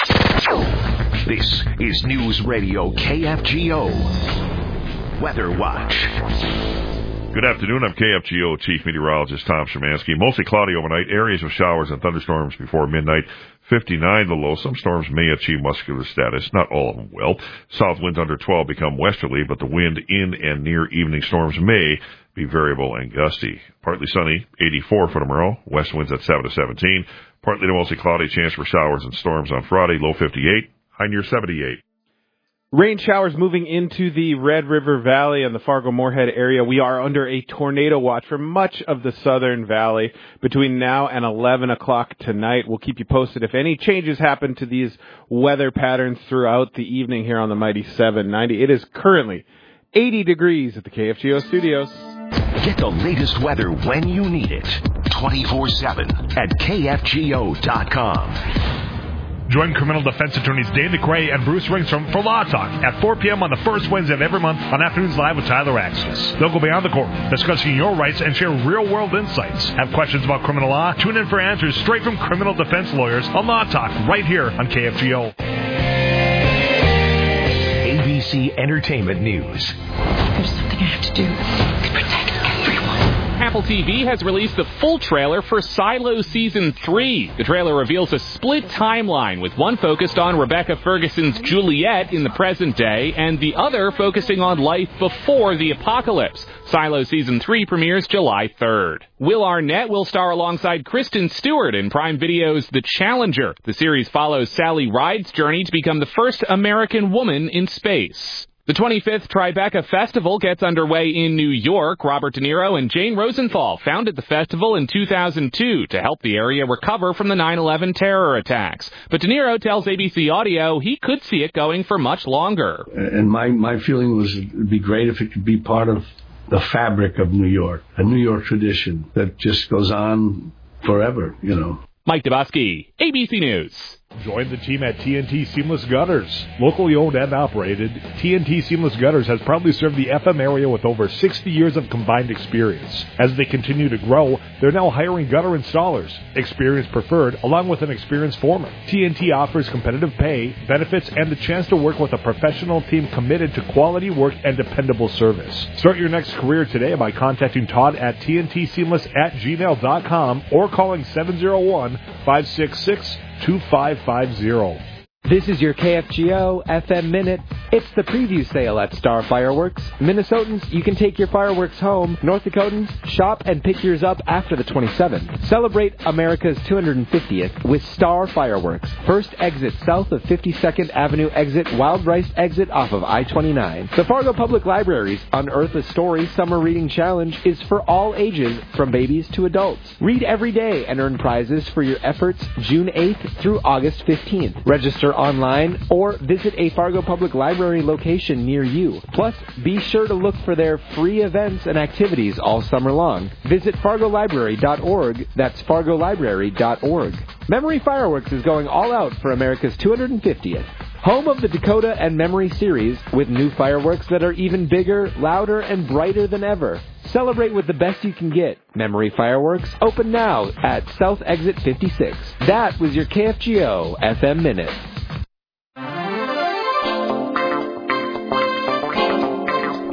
This is News Radio K F G O. Weather Watch. Good afternoon. I'm K F G O Chief Meteorologist Tom Szymanski. Mostly cloudy overnight. Areas of showers and thunderstorms before midnight. fifty-nine the low. Some storms may achieve muscular status. Not all of them will. South winds under twelve become westerly, but the wind in and near evening storms may be variable and gusty. Partly sunny, eighty-four for tomorrow. West winds at seven to seventeen. Partly to mostly cloudy. Chance for showers and storms on Friday. Low fifty-eight. High near seventy-eight. Rain showers moving into the Red River Valley and the Fargo-Moorhead area. We are under a tornado watch for much of the southern valley between now and eleven o'clock tonight. We'll keep you posted if any changes happen to these weather patterns throughout the evening here on the Mighty seven ninety. It is currently eighty degrees at the K F G O studios. Get the latest weather when you need it. twenty-four seven at K F G O dot com. Join criminal defense attorneys Dave McRae and Bruce Ringstrom for Law Talk at four p.m. on the first Wednesday of every month on Afternoons Live with Tyler Axis. They'll go beyond the court, discussing your rights and share real-world insights. Have questions about criminal law? Tune in for answers straight from criminal defense lawyers on Law Talk right here on K F G O. A B C Entertainment News. There's something I have to do to protect everyone. Apple T V has released the full trailer for Silo Season three. The trailer reveals a split timeline, with one focused on Rebecca Ferguson's Juliet in the present day, and the other focusing on life before the apocalypse. Silo Season three premieres July third. Will Arnett will star alongside Kristen Stewart in Prime Video's The Challenger. The series follows Sally Ride's journey to become the first American woman in space. The twenty-fifth Tribeca Festival gets underway in New York. Robert De Niro and Jane Rosenthal founded the festival in two thousand two to help the area recover from the nine eleven terror attacks. But De Niro tells A B C Audio he could see it going for much longer. And my, my feeling was it would be great if it could be part of the fabric of New York, a New York tradition that just goes on forever, you know. Mike Dabowski, A B C News. Join the team at T N T Seamless Gutters. Locally owned and operated, T N T Seamless Gutters has proudly served the F M area with over sixty years of combined experience. As they continue to grow, they're now hiring gutter installers, experience preferred, along with an experienced foreman. T N T offers competitive pay, benefits, and the chance to work with a professional team committed to quality work and dependable service. Start your next career today by contacting Todd at T N T Seamless at gmail dot com or calling seven oh one, five six six, two five five zero. This is your K F G O F M Minute. It's the preview sale at Star Fireworks. Minnesotans, you can take your fireworks home. North Dakotans, shop and pick yours up after the twenty-seventh. Celebrate America's two hundred fiftieth with Star Fireworks. First exit south of fifty-second Avenue exit, Wild Rice exit off of I twenty-nine. The Fargo Public Library's Unearth a Story Summer Reading Challenge is for all ages, from babies to adults. Read every day and earn prizes for your efforts June eighth through August fifteenth. Register online or visit a Fargo Public Library location near you. Plus, be sure to look for their free events and activities all summer long. Visit fargo library dot org. That's fargo library dot org. Memory Fireworks is going all out for America's two hundred fiftieth. Home of the Dakota and Memory series, with new fireworks that are even bigger, louder, and brighter than ever. Celebrate with the best you can get. Memory Fireworks, open now at South Exit fifty-six. That was your K F G O F M Minute.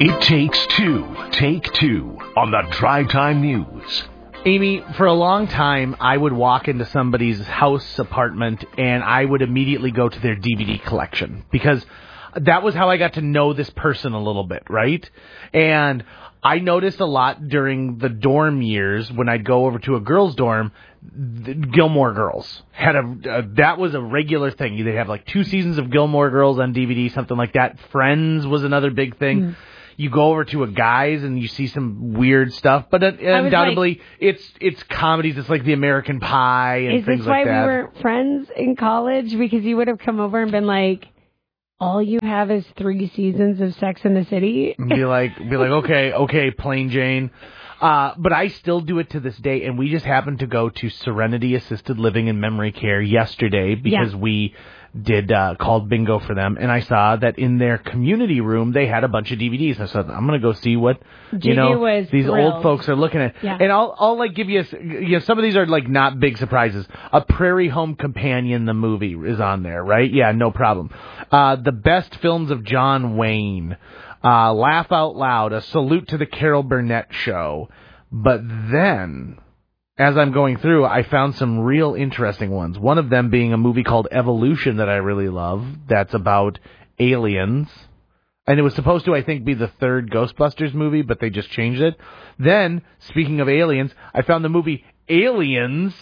It takes two. Take two on the Drive Time News. Amy, for a long time, I would walk into somebody's house, apartment, and I would immediately go to their D V D collection because that was how I got to know this person a little bit, right? And I noticed a lot during the dorm years when I'd go over to a girls' dorm, the Gilmore Girls had a uh, that was a regular thing. They'd have like two seasons of Gilmore Girls on D V D, something like that. Friends was another big thing. Mm. You go over to a guy's and you see some weird stuff, but uh, undoubtedly like, it's it's comedies. It's like the American Pie and is things this like why that. we were friends in college? Because you would have come over and been like, all you have is three seasons of Sex and the City. And be like, be like, okay, okay, Plain Jane. Uh, but I still do it to this day, and we just happened to go to Serenity Assisted Living and Memory Care yesterday because yeah. we did uh, called bingo for them, and I saw that in their community room they had a bunch of D V Ds. I said, I'm going to go see what you know these thrilled. old folks are looking at. Yeah. And I'll I'll like give you, a, you know, some of these are like not big surprises. A Prairie Home Companion, the movie, is on there, right? Yeah, no problem. Uh, the best films of John Wayne. Uh, Laugh Out Loud, A Salute to the Carol Burnett Show. But then, as I'm going through, I found some real interesting ones. One of them being a movie called Evolution that I really love. That's about aliens. And it was supposed to, I think, be the third Ghostbusters movie, but they just changed it. Then, speaking of aliens, I found the movie Aliens,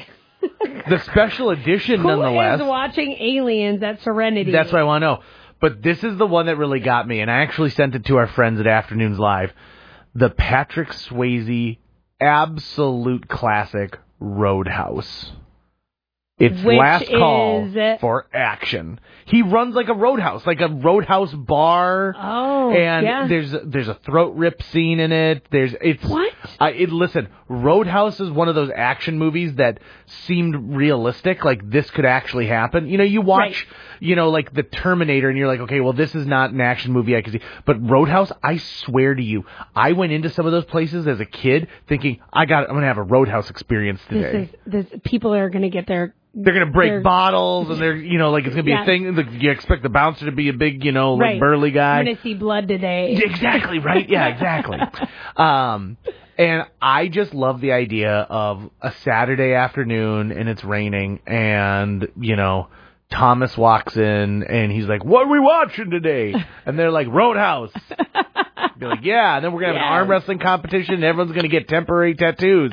the special edition, Who nonetheless. Who is watching Aliens at Serenity? That's what I want to know. But this is the one that really got me, and I actually sent it to our friends at Afternoons Live. The Patrick Swayze absolute classic, Roadhouse. It's Which last call is... for action. He runs like a roadhouse, like a roadhouse bar. Oh, and yeah. there's there's a throat rip scene in it. There's it's what? I it, listen, Roadhouse is one of those action movies that seemed realistic, like this could actually happen. You know, you watch, right. you know, like the Terminator, and you're like, okay, well, this is not an action movie I can see. But Roadhouse, I swear to you, I went into some of those places as a kid thinking, I got, I'm gonna have a Roadhouse experience today. This is this. People are gonna get their. They're going to break They're, bottles, and they're, you know, like it's going to be yeah. a thing. Like, you expect the bouncer to be a big, you know, right. like burly guy. I'm going to see blood today. Exactly, right? Yeah, exactly. um, and I just love the idea of a Saturday afternoon, and it's raining, and, you know, Thomas walks in, and he's like, what are we watching today? And they're like, Roadhouse. Be like, yeah, and then we're going to have yes. an arm wrestling competition, and everyone's going to get temporary tattoos.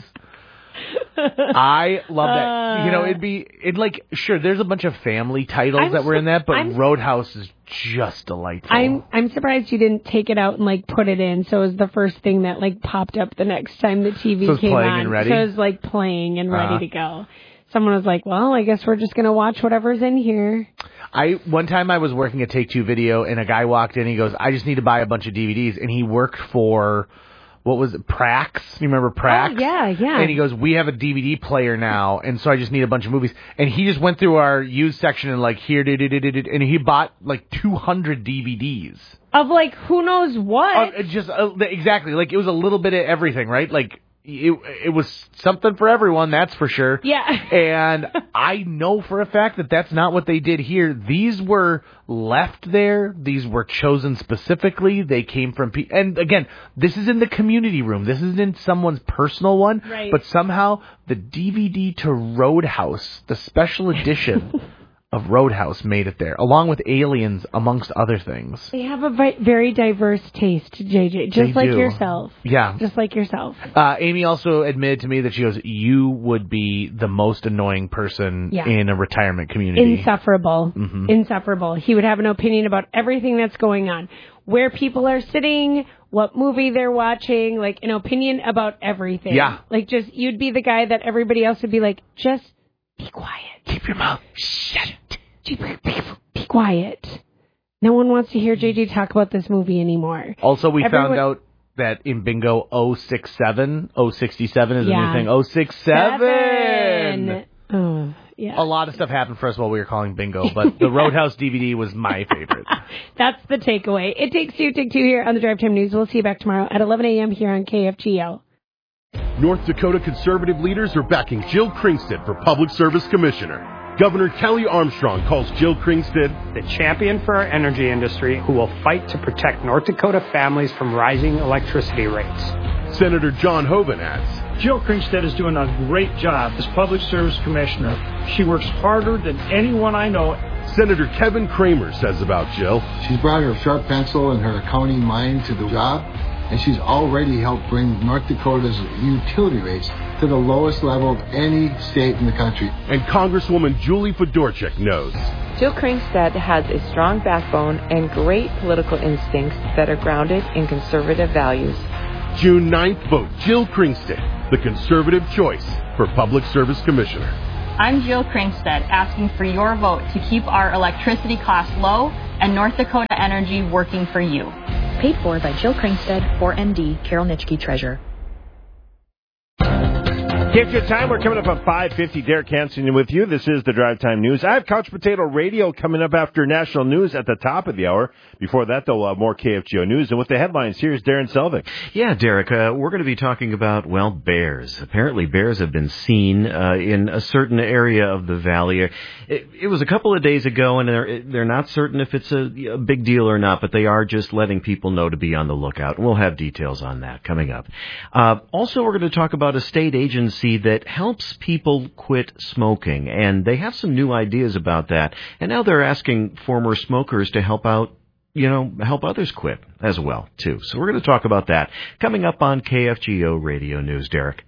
I love that. Uh, you know, it'd be it like sure. There's a bunch of family titles I'm that were in that, but I'm, Roadhouse is just delightful. I'm I'm surprised you didn't take it out and like put it in, so it was the first thing that like popped up the next time the T V so came playing on. And ready? So it was like playing and ready uh-huh. to go. Someone was like, "Well, I guess we're just gonna watch whatever's in here." I one time I was working at Take Two Video, and a guy walked in. And he goes, "I just need to buy a bunch of D V Ds," and he worked for. What was it, Prax? You remember Prax? Oh, yeah, yeah. And he goes, we have a D V D player now, and so I just need a bunch of movies. And he just went through our used section and like, here, did it, and he bought like two hundred D V Ds. Of like, who knows what? Uh, just uh, exactly. Like, it was a little bit of everything, right? Like, it, it was something for everyone, that's for sure. Yeah. And I know for a fact that that's not what they did here. These were left there. These were chosen specifically. They came from people. And again, this is in the community room. This isn't in someone's personal one. Right. But somehow the D V D to Roadhouse, the special edition of Roadhouse, made it there, along with Aliens, amongst other things. They have a very diverse taste, J J, just they like do. yourself. Yeah. Just like yourself. Uh, Amy also admitted to me that she goes, you would be the most annoying person yeah. in a retirement community. Insufferable. Mm-hmm. Insufferable. He would have an opinion about everything that's going on. Where people are sitting, what movie they're watching, like an opinion about everything. Yeah. Like just, you'd be the guy that everybody else would be like, just be quiet. Keep your mouth shut. Be quiet. No one wants to hear J J talk about this movie anymore. Also, we Everyone... found out that in bingo oh sixty-seven, oh sixty-seven is yeah. a new thing. oh sixty-seven! Oh, yeah. A lot of stuff happened for us while we were calling bingo, but the Roadhouse D V D was my favorite. That's the takeaway. It takes two, take two here on the Drive Time News. We'll see you back tomorrow at eleven a.m. here on K F G L. North Dakota conservative leaders are backing Jill Kringston for Public Service Commissioner. Governor Kelly Armstrong calls Jill Kringstad the champion for our energy industry who will fight to protect North Dakota families from rising electricity rates. Senator John Hoeven adds, Jill Kringstad is doing a great job as Public Service Commissioner. She works harder than anyone I know. Senator Kevin Kramer says about Jill, she's brought her sharp pencil and her accounting mind to the job, and she's already helped bring North Dakota's utility rates to the lowest level of any state in the country. And Congresswoman Julie Fedorchak knows Jill Kringstad has a strong backbone and great political instincts that are grounded in conservative values. June ninth, vote Jill Kringstad, the conservative choice for Public Service Commissioner. I'm Jill Kringstad, asking for your vote to keep our electricity costs low and North Dakota Energy working for you. Paid for by Jill Kringstad, four M D, Carol Nitschke, Treasurer. Get your time. We're coming up at five fifty. Derek Hansen with you. This is the Drive Time News. I have Couch Potato Radio coming up after national news at the top of the hour. Before that, though, uh, more K F G O news. And with the headlines, here's Darren Selvig. Yeah, Derek, uh, we're going to be talking about, well, bears. Apparently bears have been seen uh, in a certain area of the valley. It, it was a couple of days ago, and they're, they're not certain if it's a, a big deal or not, but they are just letting people know to be on the lookout. We'll have details on that coming up. Uh, also, we're going to talk about a state agency that helps people quit smoking, and they have some new ideas about that. And now they're asking former smokers to help out, you know, help others quit as well, too. So we're going to talk about that coming up on K F G O Radio News, Derek.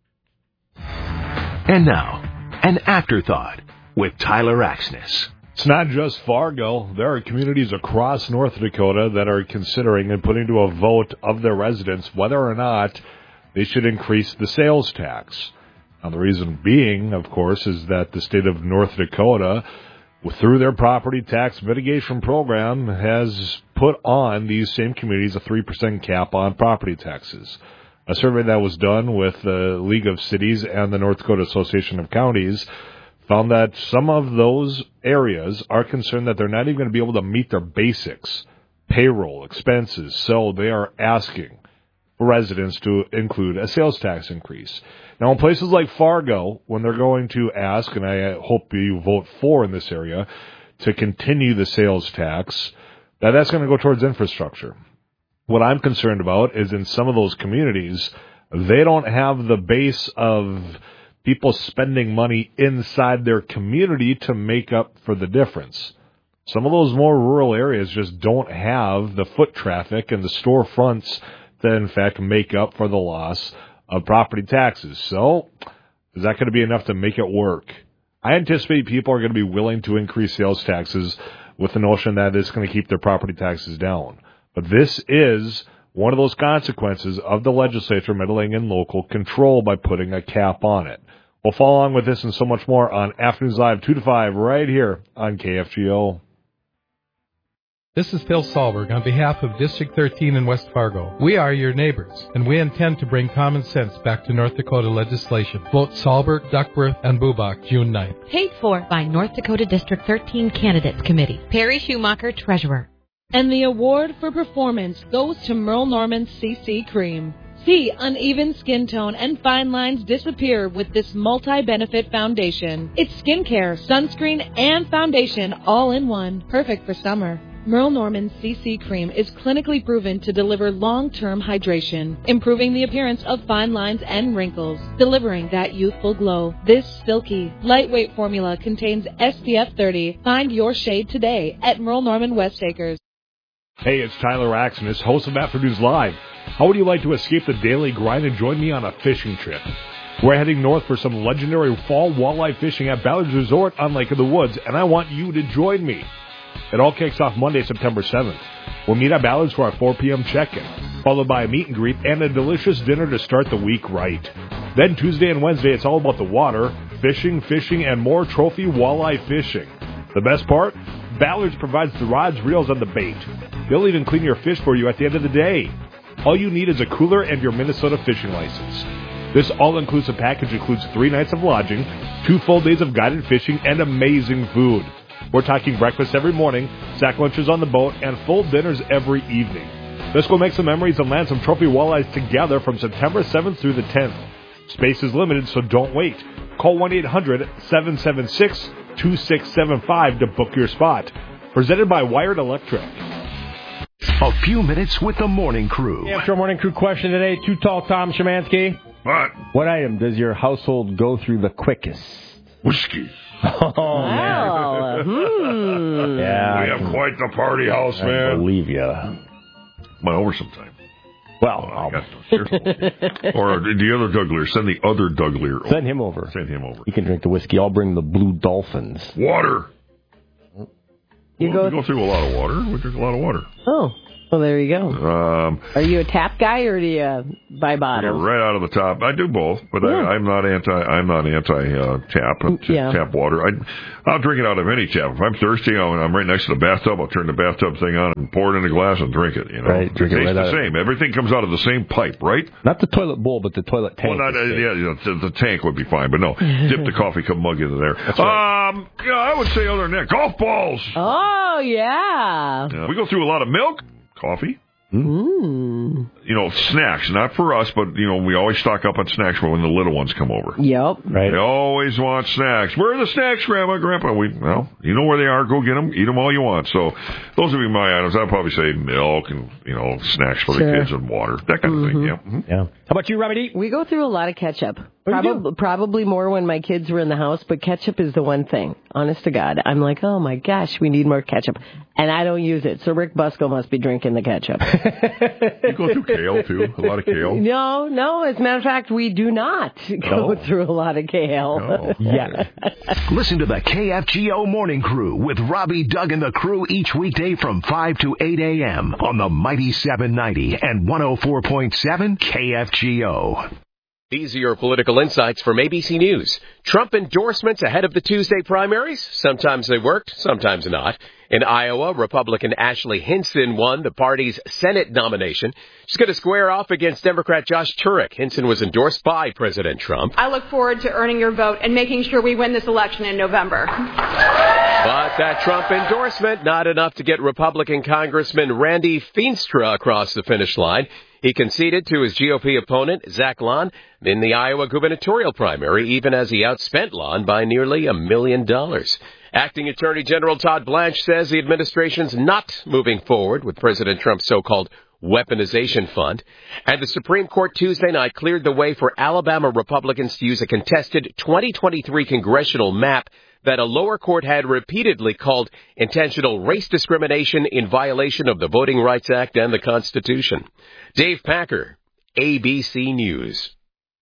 And now, an afterthought with Tyler Axness. It's not just Fargo. There are communities across North Dakota that are considering and putting to a vote of their residents whether or not they should increase the sales tax. Now, the reason being, of course, is that the state of North Dakota, through their property tax mitigation program, has put on these same communities a three percent cap on property taxes. A survey that was done with the League of Cities and the North Dakota Association of Counties found that some of those areas are concerned that they're not even going to be able to meet their basics, payroll, expenses, so they are asking residents to include a sales tax increase. Now, in places like Fargo, when they're going to ask, and I hope you vote for in this area, to continue the sales tax, that that's going to go towards infrastructure. What I'm concerned about is in some of those communities, they don't have the base of people spending money inside their community to make up for the difference. Some of those more rural areas just don't have the foot traffic and the storefronts that, in fact, make up for the loss of property taxes. So, is that going to be enough to make it work? I anticipate people are going to be willing to increase sales taxes with the notion that it's going to keep their property taxes down. But this is one of those consequences of the legislature meddling in local control by putting a cap on it. We'll follow along with this and so much more on Afternoons Live two to five right here on K F G O. This is Phil Sahlberg on behalf of District thirteen in West Fargo. We are your neighbors, and we intend to bring common sense back to North Dakota legislation. Vote Sahlberg, Duckworth, and Bubach June ninth. Paid for by North Dakota District thirteen Candidates Committee. Perry Schumacher, Treasurer. And the award for performance goes to Merle Norman C C Cream. See uneven skin tone and fine lines disappear with this multi-benefit foundation. It's skincare, sunscreen, and foundation all in one. Perfect for summer. Merle Norman C C Cream is clinically proven to deliver long-term hydration, improving the appearance of fine lines and wrinkles, delivering that youthful glow. This silky, lightweight formula contains S P F thirty. Find your shade today at Merle Norman West Acres. Hey, it's Tyler Axness, host of Afternoons Live. How would you like to escape the daily grind and join me on a fishing trip? We're heading north for some legendary fall walleye fishing at Ballard's Resort on Lake of the Woods, and I want you to join me. It all kicks off Monday, September seventh. We'll meet at Ballard's for our four p.m. check-in, followed by a meet and greet and a delicious dinner to start the week right. Then Tuesday and Wednesday, it's all about the water, fishing, fishing, and more trophy walleye fishing. The best part? Ballard's provides the rods, reels, and the bait. They'll even clean your fish for you at the end of the day. All you need is a cooler and your Minnesota fishing license. This all-inclusive package includes three nights of lodging, two full days of guided fishing, and amazing food. We're talking breakfast every morning, sack lunches on the boat, and full dinners every evening. Let's go make some memories and land some trophy walleyes together from September seventh through the tenth. Space is limited, so don't wait. Call one eight hundred seven seven six two six seven five to book your spot. Presented by Wired Electric. A few minutes with the morning crew. After our morning crew question today, Too Tall Tom Szymanski. What? What item does your household go through the quickest? Whiskey. Oh, wow. man. Hmm. Yeah. We have quite the party house, I man. believe you. Come on over sometime. Well, oh, I got no, seriously. Or the other Douglas. Send the other Douglas. Send him over. Send him over. He can drink the whiskey. I'll bring the Blue Dolphins. Water. You well, go, we go through a lot of water. We drink a lot of water. Oh, well, there you go. Um, Are you a tap guy or do you uh, buy bottles? Right out of the top. I do both, but yeah. I, I'm not anti. I'm not anti uh, tap yeah. tap water. I, I'll drink it out of any tap. If I'm thirsty, I'm, I'm right next to the bathtub. I'll turn the bathtub thing on and pour it in a glass and drink it. You know, right, drink it it tastes right the out same. Of... Everything comes out of the same pipe, right? Not the toilet bowl, but the toilet tank. Well, not, uh, yeah, you know, the, the tank would be fine, but no, dip the coffee cup mug into there. That's right. Um, yeah, I would say other than that, golf balls. Oh yeah. Uh, we go through a lot of milk, coffee. Mm. You know, snacks, not for us, but, you know, we always stock up on snacks when the little ones come over. Yep. Right. They always want snacks. Where are the snacks, Grandma, Grandpa? We, well, you know where they are. Go get them. Eat them all you want. So those would be my items. I'd probably say milk and, you know, snacks for sure. the kids and water. That kind of mm-hmm. thing, yeah. Mm-hmm. Yeah. How about you, Robbie D? We go through a lot of ketchup. Oh, Probably, probably more when my kids were in the house, but ketchup is the one thing. Honest to God. I'm like, oh, my gosh, we need more ketchup. And I don't use it, so Rick Busco must be drinking the ketchup. You go through kale, too? A lot of kale? No, no. As a matter of fact, we do not go oh. through a lot of kale. Oh. Yeah. Listen to the K F G O Morning Crew with Robbie, Doug, and the crew each weekday from five to eight a.m. on the Mighty seven ninety and one oh four point seven K F G O. These are your political insights from A B C News. Trump endorsements ahead of the Tuesday primaries. Sometimes they worked, sometimes not. In Iowa, Republican Ashley Hinson won the party's Senate nomination. She's going to square off against Democrat Josh Turek. Hinson was endorsed by President Trump. I look forward to earning your vote and making sure we win this election in November. But that Trump endorsement, not enough to get Republican Congressman Randy Feenstra across the finish line. He conceded to his G O P opponent, Zach Lahn, in the Iowa gubernatorial primary, even as he outspent Lahn by nearly a million dollars. Acting Attorney General Todd Blanche says the administration's not moving forward with President Trump's so-called weaponization fund. And the Supreme Court Tuesday night cleared the way for Alabama Republicans to use a contested twenty twenty-three congressional map that a lower court had repeatedly called intentional race discrimination in violation of the Voting Rights Act and the Constitution. Dave Packer, A B C News.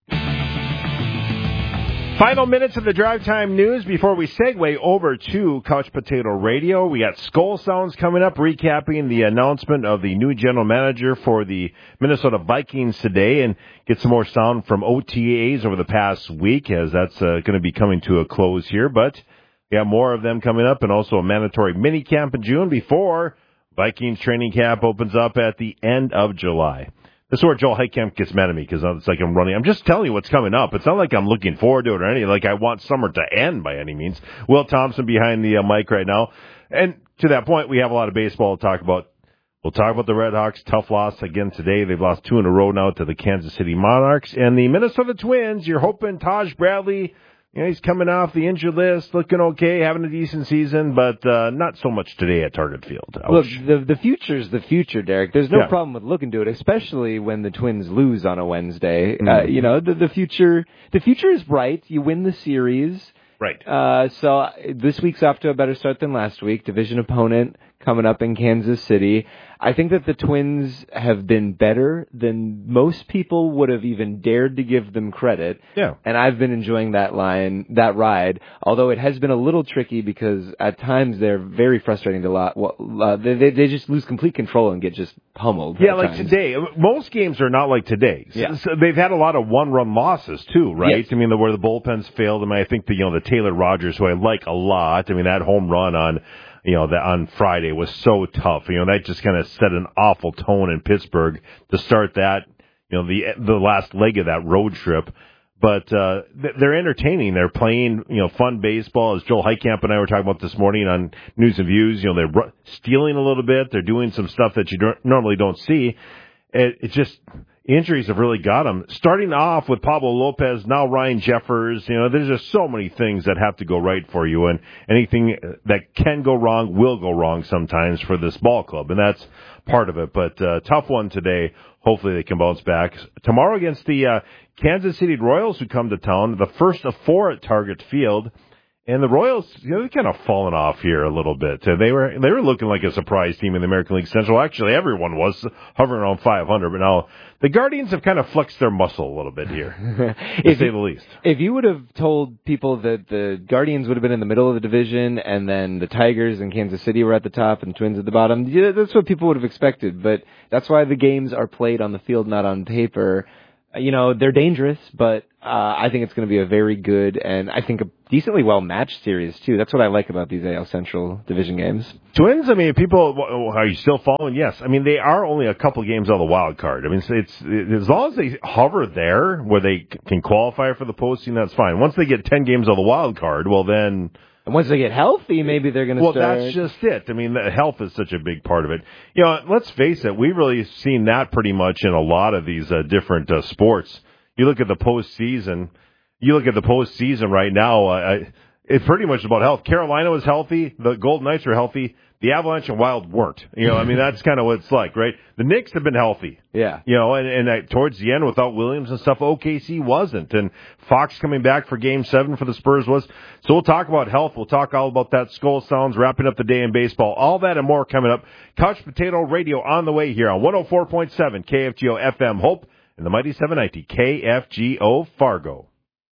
Final minutes of the Drive Time News before we segue over to Couch Potato Radio. We got Skull Sounds coming up, recapping the announcement of the new general manager for the Minnesota Vikings today, and get some more sound from O T As over the past week, as that's uh, going to be coming to a close here. But we have more of them coming up, and also a mandatory mini camp in June before Vikings training camp opens up at the end of July. This is where Joel Heitkamp gets mad at me because it's like I'm running. I'm just telling you what's coming up. It's not like I'm looking forward to it or anything. Like I want summer to end by any means. Will Thompson behind the uh, mic right now. And to that point, we have a lot of baseball to talk about. We'll talk about the Red Hawks. Tough loss again today. They've lost two in a row now to the Kansas City Monarchs. And the Minnesota Twins, you're hoping Taj Bradley, you know, he's coming off the injured list, looking okay, having a decent season, but uh, not so much today at Target Field. Ouch. Look, the the future's the future, Derek. There's no Yeah. problem with looking to it, especially when the Twins lose on a Wednesday. Mm-hmm. Uh, you know, the, the future the future is bright. You win the series. Right. Uh, so uh, this week's off to a better start than last week. Division opponent coming up in Kansas City. I think that the Twins have been better than most people would have even dared to give them credit. Yeah. And I've been enjoying that line, that ride, although it has been a little tricky because at times they're very frustrating to lot. Uh, they, they they just lose complete control and get just pummeled. Yeah, at like times. today. Most games are not like today. Yeah. So they've had a lot of one-run losses too, right? Yes. I mean, the, where the bullpens failed. I mean, I think the you know the Taylor Rogers, who I like a lot. I mean, that home run on you know that on Friday was so tough. You know, that just kind of set an awful tone in Pittsburgh to start that. You know, the the last leg of that road trip. But uh, they're entertaining. They're playing, you know, fun baseball. As Joel Heitkamp and I were talking about this morning on News and Views, you know, they're stealing a little bit. They're doing some stuff that you don't, normally don't see. it, it just injuries have really got them. Starting off with Pablo Lopez, now Ryan Jeffers. You know, there's just so many things that have to go right for you, and anything that can go wrong will go wrong sometimes for this ball club, and that's part of it. But uh, tough one today. Hopefully they can bounce back. Tomorrow against the uh, Kansas City Royals, who come to town, the first of four at Target Field. And the Royals, you know, they've kind of fallen off here a little bit. They were they were looking like a surprise team in the American League Central. Actually, everyone was hovering around five hundred. But now the Guardians have kind of flexed their muscle a little bit here, to say the least. If you would have told people that the Guardians would have been in the middle of the division and then the Tigers and Kansas City were at the top and Twins at the bottom, yeah, that's what people would have expected. But that's why the games are played on the field, not on paper. You know, they're dangerous, but uh, I think it's going to be a very good and I think a decently well-matched series, too. That's what I like about these A L Central division games. Twins, I mean, people, are you still following? Yes. I mean, they are only a couple games on the wild card. I mean, it's, it's as long as they hover there where they can qualify for the postseason, that's fine. Once they get ten games on the wild card, well, then... And once they get healthy, maybe they're going to well, start... Well, that's just it. I mean, the health is such a big part of it. You know, let's face it, we've really seen that pretty much in a lot of these uh, different uh, sports. You look at the postseason, you look at the postseason right now, uh, it's pretty much about health. Carolina was healthy, the Golden Knights are healthy, the Avalanche and Wild weren't. You know, I mean, that's kind of what it's like, right? The Knicks have been healthy. Yeah. You know, and, and uh, towards the end, without Williams and stuff, O K C wasn't. And Fox coming back for Game seven for the Spurs was. So we'll talk about health. We'll talk all about that. Skull Sounds, wrapping up the day in baseball. All that and more coming up. Couch Potato Radio on the way here on one oh four point seven K F G O F M Hope and the Mighty seven ninety K F G O Fargo.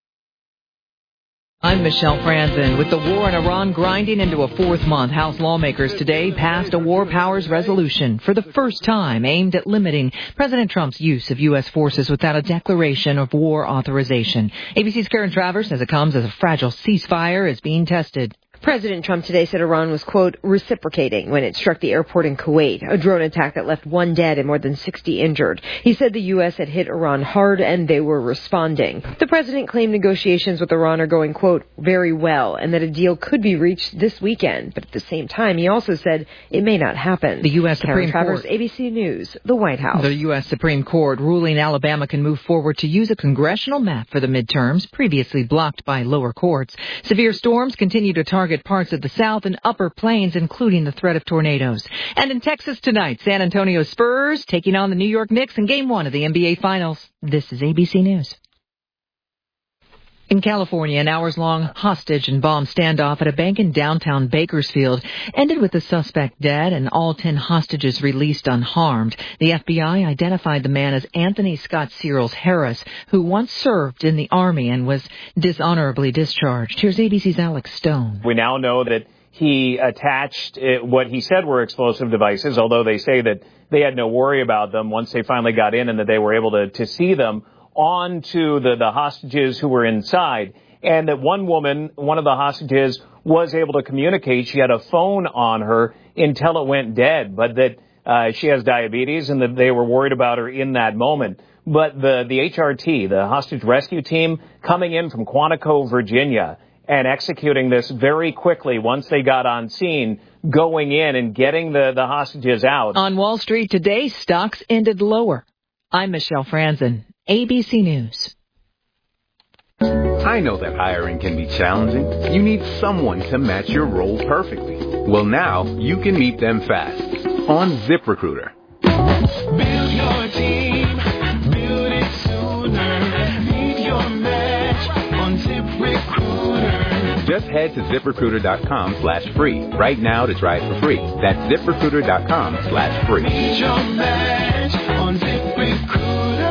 I'm Michelle Franzen. With the war in Iran grinding into a fourth month, House lawmakers today passed a war powers resolution for the first time aimed at limiting President Trump's use of U S forces without a declaration of war authorization. A B C's Karen Travers says it comes as a fragile ceasefire is being tested. President Trump today said Iran was, quote, reciprocating when it struck the airport in Kuwait, a drone attack that left one dead and more than sixty injured. He said the U S had hit Iran hard and they were responding. The president claimed negotiations with Iran are going, quote, very well, and that a deal could be reached this weekend. But at the same time, he also said it may not happen. The U S Supreme Karen Travers, Court. A B C News, the White House. The U S Supreme Court ruling Alabama can move forward to use a congressional map for the midterms, previously blocked by lower courts. Severe storms continue to target parts of the South and Upper Plains, including the threat of tornadoes. And in Texas tonight, San Antonio Spurs taking on the New York Knicks in Game one of the N B A Finals. This is A B C News. In California, an hours-long hostage and bomb standoff at a bank in downtown Bakersfield ended with the suspect dead and all ten hostages released unharmed. The F B I identified the man as Anthony Scott Searles Harris, who once served in the Army and was dishonorably discharged. Here's A B C's Alex Stone. We now know that he attached what he said were explosive devices, although they say that they had no worry about them once they finally got in and that they were able to, to see them, onto the, the hostages who were inside, and that one woman, one of the hostages, was able to communicate. She had a phone on her until it went dead, but that uh, she has diabetes and that they were worried about her in that moment. But the, the H R T, the hostage rescue team, coming in from Quantico, Virginia, and executing this very quickly once they got on scene, going in and getting the, the hostages out. On Wall Street today, stocks ended lower. I'm Michelle Franzen. A B C News. I know that hiring can be challenging. You need someone to match your role perfectly. Well, now you can meet them fast on ZipRecruiter. Build your team, build it sooner. Meet your match on ZipRecruiter. Just head to ZipRecruiter.com slash free right now to try it for free. That's ZipRecruiter.com slash free. Meet your match on ZipRecruiter.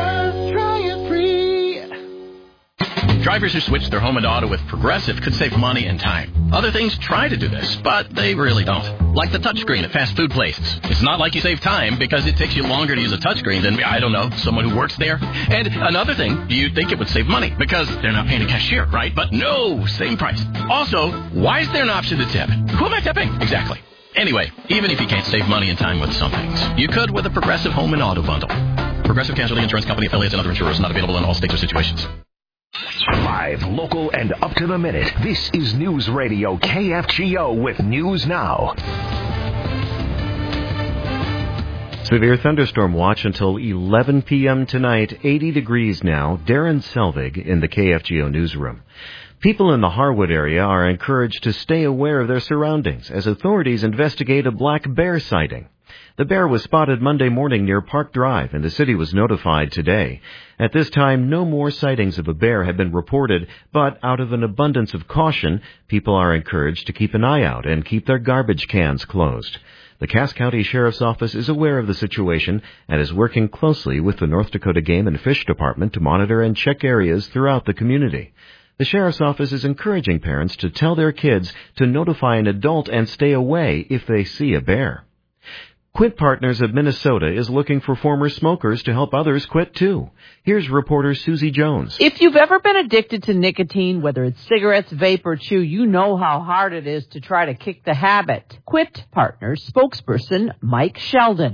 Drivers who switch their home and auto with Progressive could save money and time. Other things try to do this, but they really don't. Like the touchscreen at fast food places. It's not like you save time because it takes you longer to use a touchscreen than, I don't know, someone who works there. And another thing, you'd think it would save money because they're not paying a cashier, right? But no, same price. Also, why is there an option to tip? Who am I tipping? Exactly. Anyway, even if you can't save money and time with some things, you could with a Progressive home and auto bundle. Progressive Casualty Insurance Company affiliates and other insurers, not available in all states or situations. Live, local, and up to the minute. This is News Radio K F G O with News Now. Severe thunderstorm watch until eleven p.m. tonight. eighty degrees now. Darren Selvig in the K F G O newsroom. People in the Harwood area are encouraged to stay aware of their surroundings as authorities investigate a black bear sighting. The bear was spotted Monday morning near Park Drive, and the city was notified today. At this time, no more sightings of a bear have been reported, but out of an abundance of caution, people are encouraged to keep an eye out and keep their garbage cans closed. The Cass County Sheriff's Office is aware of the situation and is working closely with the North Dakota Game and Fish Department to monitor and check areas throughout the community. The Sheriff's Office is encouraging parents to tell their kids to notify an adult and stay away if they see a bear. Quit Partners of Minnesota is looking for former smokers to help others quit too. Here's reporter Susie Jones. If you've ever been addicted to nicotine, whether it's cigarettes, vape, or chew, you know how hard it is to try to kick the habit. Quit Partners spokesperson Mike Sheldon.